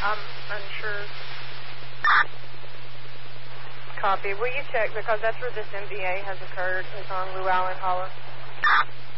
I'm unsure. Copy. Will you check, because that's where this MVA has occurred. It's on Llewellyn Hollow.